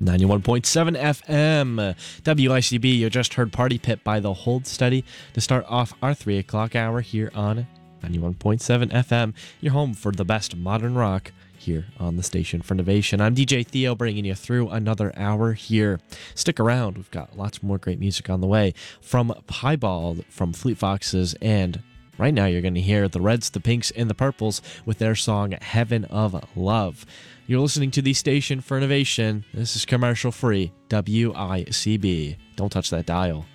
91.7 FM, WICB. You just heard Party Pit by The Hold Steady to start off our 3 o'clock hour here on 91.7 FM, your home for the best modern rock here on the Station for Innovation. I'm DJ Theo, bringing you through another hour here. Stick around, we've got lots more great music on the way from Piebald, from Fleet Foxes, and right now you're going to hear the Reds, the Pinks, and the Purples with their song Heaven of Love. You're listening to the Station for Innovation. This is commercial free, WICB. Don't touch that dial.